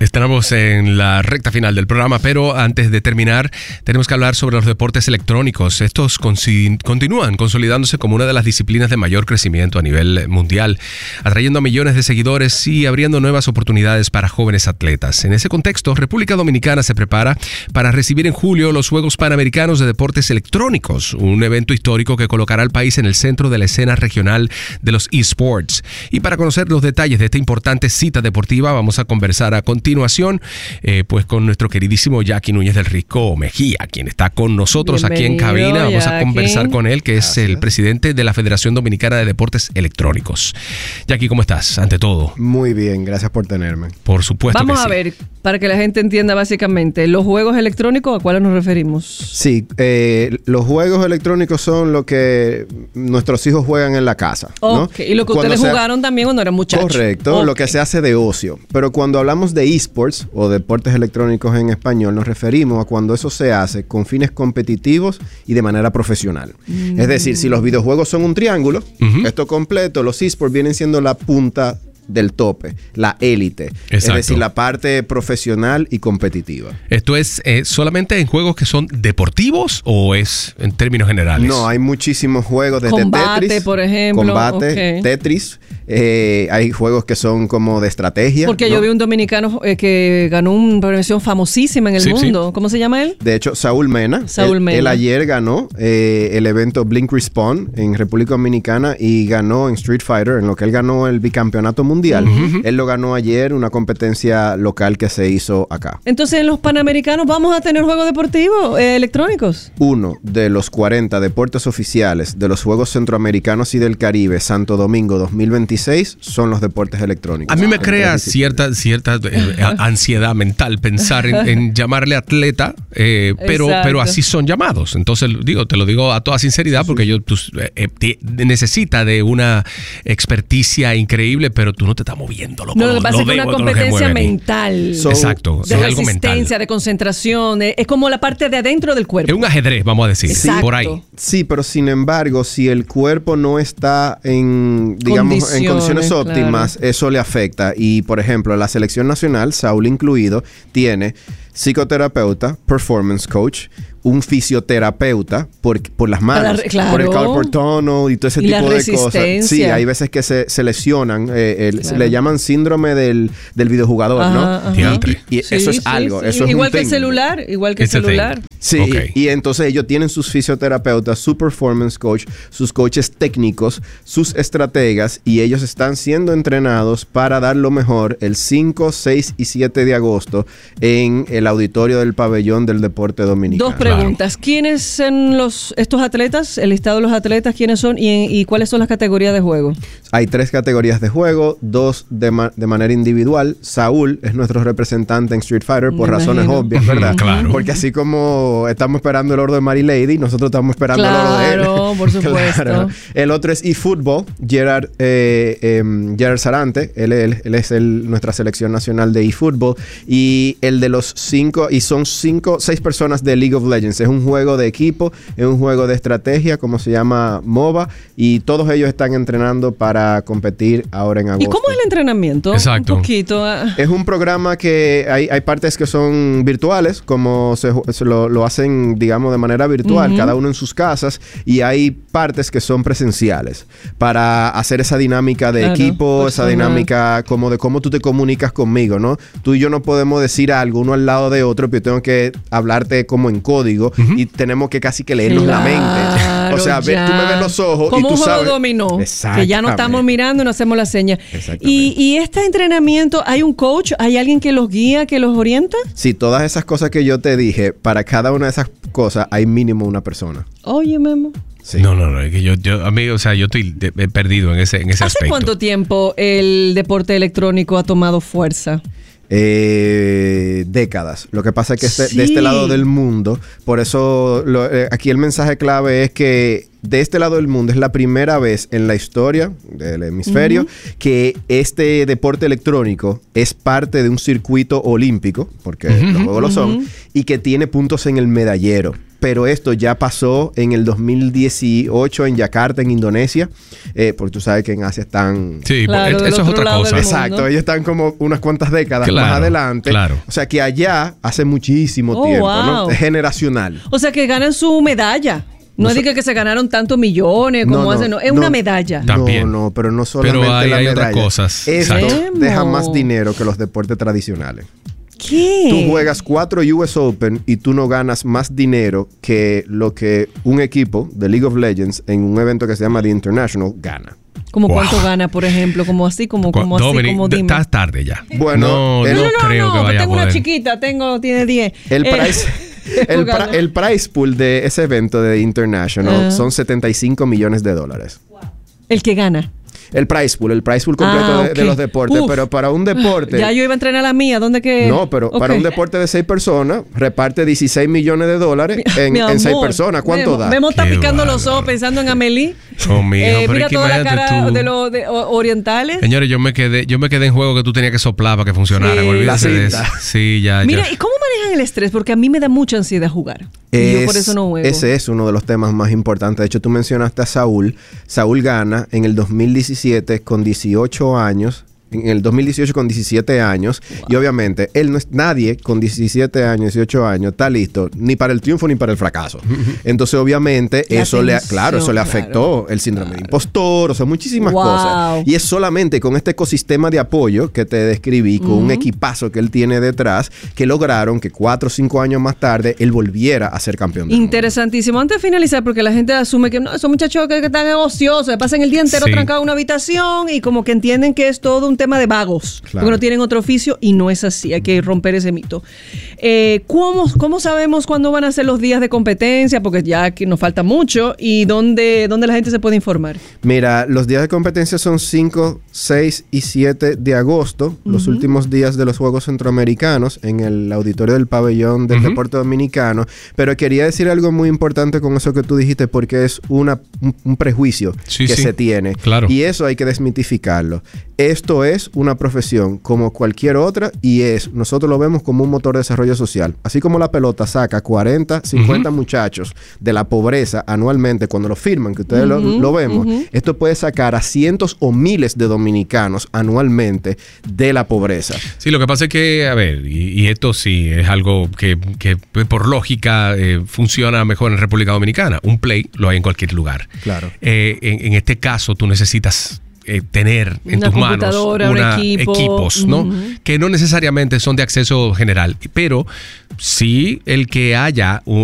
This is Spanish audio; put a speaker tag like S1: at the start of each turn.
S1: Estamos en la recta final del programa, pero antes de terminar, tenemos que hablar sobre los deportes electrónicos. Estos continúan consolidándose como una de las disciplinas de mayor crecimiento a nivel mundial, atrayendo a millones de seguidores y abriendo nuevas oportunidades para jóvenes atletas. En ese contexto, República Dominicana se prepara para recibir en julio los Juegos Panamericanos de Deportes Electrónicos, un evento histórico que colocará al país en el centro de la escena regional de los eSports. Y para conocer los detalles de esta importante cita deportiva, vamos a conversar a continuación pues con nuestro queridísimo Jackie Núñez del Rico Mejía, quien está con nosotros aquí en cabina. Vamos a conversar con él, que es el presidente de la Federación Dominicana de Deportes Electrónicos. Jackie, ¿cómo estás? Ante todo.
S2: Muy bien, gracias por tenerme.
S1: Por supuesto.
S3: Vamos
S1: que
S3: a ver, para que la gente entienda básicamente, ¿los juegos electrónicos a cuáles nos referimos?
S2: Sí, los juegos electrónicos son lo que nuestros hijos juegan en la casa, ¿no?
S3: Okay. Y lo que ustedes jugaron también cuando eran muchachos.
S2: Correcto, okay. Lo que se hace de ocio. Pero cuando hablamos de eSports o deportes electrónicos en español, nos referimos a cuando eso se hace con fines competitivos y de manera profesional. Es decir, si los videojuegos son un triángulo, esto completo, los eSports vienen siendo la punta del tope, la élite. Exacto. Es decir, la parte profesional y competitiva.
S1: ¿Esto es solamente en juegos que son deportivos o es en términos generales?
S2: No, hay muchísimos juegos desde
S3: Combate,
S2: Tetris,
S3: por ejemplo.
S2: Combate,
S3: okay.
S2: Tetris. Hay juegos que son como de estrategia.
S3: Porque yo vi un dominicano que ganó una premiación famosísima en el mundo. Sí. ¿Cómo se llama él?
S2: De hecho, Saúl Mena. Él ayer ganó el evento Blink Respawn en República Dominicana y ganó en Street Fighter, en lo que él ganó el bicampeonato mundial. Él lo ganó ayer, una competencia local que se hizo acá.
S3: Entonces, en los Panamericanos vamos a tener juegos deportivos electrónicos.
S2: Uno de los 40 deportes oficiales de los Juegos Centroamericanos y del Caribe, Santo Domingo 2026, son los deportes electrónicos.
S1: A mí me crea cierta ansiedad mental pensar en llamarle atleta, pero así son llamados. Entonces, te lo digo a toda sinceridad, porque necesita de una experticia increíble, pero tú no te estás moviendo.
S3: No, lo que pasa es que es una competencia mental.
S1: Exacto.
S3: De
S1: es algo
S3: resistencia,
S1: mental.
S3: De concentración. Es como la parte de adentro del cuerpo.
S1: Es un ajedrez, vamos a decir.
S3: Exacto.
S1: Por ahí.
S2: Sí, pero sin embargo, si el cuerpo no está en condiciones óptimas, claro, eso le afecta. Y, por ejemplo, la selección nacional, Saúl incluido, tiene psicoterapeuta, performance coach, un fisioterapeuta por las manos, claro, por el carpal tunnel y todo ese tipo de cosas. Sí, hay veces que se lesionan, claro, le llaman síndrome del videojugador, ¿no? Y sí, eso es algo. Eso es
S3: igual que el celular,
S2: Sí, okay. Y entonces ellos tienen sus fisioterapeutas, su performance coach, sus coaches técnicos, sus estrategas, y ellos están siendo entrenados para dar lo mejor el 5, 6 y 7 de agosto en el auditorio del Pabellón del Deporte Dominicano.
S3: Dos preguntas. Claro. ¿Quiénes son estos atletas? El listado de los atletas, ¿quiénes son? ¿Y cuáles son las categorías de juego?
S2: Hay 3 categorías de juego, 2 de manera individual. Saúl es nuestro representante en Street Fighter por razones obvias, ¿verdad? Claro. Porque así como estamos esperando el oro de Mary Lady, nosotros estamos esperando el oro de él.
S3: Claro, por supuesto. Claro.
S2: El otro es eFootball, Gerard Sarante. Él es nuestra selección nacional de eFootball. Y el de los 5, y son 6 personas de League of Legends. Es un juego de equipo, es un juego de estrategia, como se llama MOBA, y todos ellos están entrenando para competir ahora en agosto.
S3: ¿Y cómo es el entrenamiento?
S1: Exacto.
S3: Un poquito.
S2: Es un programa que hay partes que son virtuales, como lo hacen, digamos, de manera virtual, cada uno en sus casas, y hay partes que son presenciales para hacer esa dinámica de equipo, esa dinámica como de cómo tú te comunicas conmigo, ¿no? Tú y yo no podemos decir algo uno al lado de otro, pero yo tengo que hablarte como en código y tenemos que casi que leernos la mente. O sea, tú me ves los ojos
S3: como
S2: y tú sabes.
S3: Como un juego dominó, que ya no estamos mirando y no hacemos la seña. Y este entrenamiento, ¿hay un coach? ¿Hay alguien que los guía, que los orienta?
S2: Sí, todas esas cosas que yo te dije, para cada una de esas cosas hay mínimo una persona.
S3: Oye, Memo.
S1: Sí. No, es que yo amigo, o sea, yo estoy perdido en ese aspecto.
S3: ¿Hace cuánto tiempo el deporte electrónico ha tomado fuerza?
S2: Décadas. Lo que pasa es que de este lado del mundo, por eso aquí el mensaje clave es que de este lado del mundo es la primera vez en la historia del hemisferio que este deporte electrónico es parte de un circuito olímpico, porque los juegos lo son, y que tiene puntos en el medallero. pero esto ya pasó en el 2018 en Yakarta, en Indonesia, porque tú sabes que en Asia están...
S1: Sí, claro, eso es otra cosa.
S2: Exacto, ellos están como unas cuantas décadas más adelante.
S1: Claro.
S2: O sea que allá hace muchísimo tiempo, wow, ¿no? Es generacional.
S3: O sea que ganan su medalla. No diga que se ganaron tantos millones, como hacen, no, es una medalla.
S1: También.
S2: No, pero no solamente
S1: pero hay
S2: la medalla.
S1: Otras cosas.
S2: Esto deja más dinero que los deportes tradicionales.
S3: ¿Qué?
S2: Tú juegas 4 US Open y tú no ganas más dinero que lo que un equipo de League of Legends en un evento que se llama The International gana.
S3: ¿Como cuánto gana, por ejemplo? Como así, como
S1: Dominic,
S3: así, como dime.
S1: Estás tarde ya.
S2: Bueno,
S3: no creo que vaya tengo a poder. Una chiquita, tiene 10.
S2: El price pool de ese evento de International son $75 millones. Wow.
S3: El que gana.
S2: El price pool completo de los deportes. Pero para un deporte...
S3: Ya yo iba a entrenar la mía. ¿Dónde que...?
S2: No, pero para un deporte de 6 personas, reparte $16 millones en 6 personas. ¿Cuánto da?
S3: Memo está picando los ojos pensando en Amelie.
S1: Oh, mío,
S3: mira toda la cara de los orientales.
S1: Señores, yo me quedé en juego que tú tenías que soplar para que funcionara.
S2: Sí.
S1: Olvídate de eso. Sí, ya.
S3: Mira, ¿y cómo manejan el estrés? Porque a mí me da mucha ansiedad jugar. Y yo por eso no juego.
S2: Ese es uno de los temas más importantes. De hecho, tú mencionaste a Saúl. Saúl gana en el 2017 con 18 años. En el 2018 con 17 años. Wow. Y obviamente, él no es nadie con 17 años, 18 años, está listo ni para el triunfo ni para el fracaso. Entonces, obviamente, eso le afectó el síndrome de impostor, o sea, muchísimas cosas. Y es solamente con este ecosistema de apoyo que te describí, con un equipazo que él tiene detrás, que lograron que 4 o 5 años más tarde él volviera a ser campeón del mundo.
S3: Interesantísimo. Antes de finalizar, porque la gente asume que no, esos muchachos que están ociosos, pasan el día entero trancados en una habitación y como que entienden que es todo un tema de vagos, porque no tienen otro oficio, y no es así, hay que romper ese mito. ¿Cómo sabemos cuándo van a ser los días de competencia? Porque ya aquí nos falta mucho, y ¿dónde la gente se puede informar?
S2: Mira, los días de competencia son 5, 6 y 7 de agosto, los últimos días de los Juegos Centroamericanos, en el auditorio del Pabellón del Deporte Dominicano, pero quería decir algo muy importante con eso que tú dijiste, porque es un prejuicio que se tiene, y eso hay que desmitificarlo. Esto es una profesión como cualquier otra, y nosotros lo vemos como un motor de desarrollo social. Así como la pelota saca 40, 50 muchachos de la pobreza anualmente cuando lo firman, que ustedes lo vemos, esto puede sacar a cientos o miles de dominicanos anualmente de la pobreza.
S1: Sí, lo que pasa es que, a ver, y esto sí es algo que por lógica funciona mejor en República Dominicana. Un play lo hay en cualquier lugar.
S2: Claro.
S1: En este caso, tú necesitas tener en tus manos equipos, ¿no? Que no necesariamente son de acceso general, pero sí el que haya